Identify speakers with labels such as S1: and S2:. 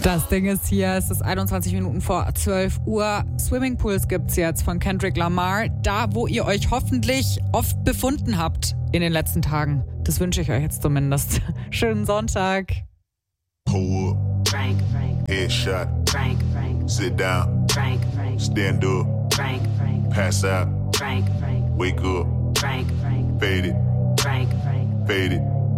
S1: Das Ding ist hier, es ist 21 Minuten vor 12 Uhr. Swimmingpools gibt's jetzt von Kendrick Lamar. Da, wo ihr euch hoffentlich oft befunden habt in den letzten Tagen. Das wünsche ich euch jetzt zumindest. Schönen Sonntag.
S2: Pull up.
S3: Frank.
S2: Headshot.
S3: Frank.
S2: Sit down.
S3: Frank.
S2: Stand up.
S3: Frank.
S2: Pass out.
S3: Frank.
S2: Wake up.
S3: Frank.
S2: Fade it.
S3: Frank.
S2: Fade it.